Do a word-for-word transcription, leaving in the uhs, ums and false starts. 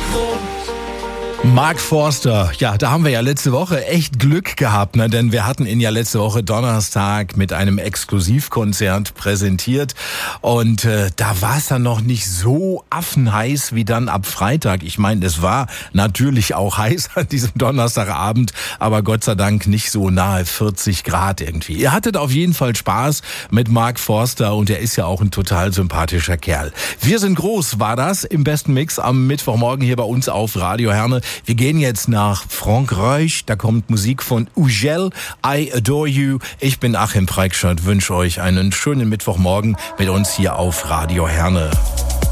Mark Forster, ja, da haben wir ja letzte Woche echt Glück gehabt, ne? Denn wir hatten ihn ja letzte Woche Donnerstag mit einem Exklusivkonzert präsentiert und äh, da war es dann noch nicht so affenheiß wie dann ab Freitag. Ich meine, es war natürlich auch heiß an diesem Donnerstagabend, aber Gott sei Dank nicht so nahe vierzig Grad irgendwie. Ihr hattet auf jeden Fall Spaß mit Mark Forster und er ist ja auch ein total sympathischer Kerl. Wir sind groß, war das im besten Mix am Mittwochmorgen hier bei uns auf Radio Herne. Wir gehen jetzt nach Frankreich, da kommt Musik von Ugel, I Adore You. Ich bin Achim Preikschat, wünsche euch einen schönen Mittwochmorgen mit uns hier auf Radio Herne.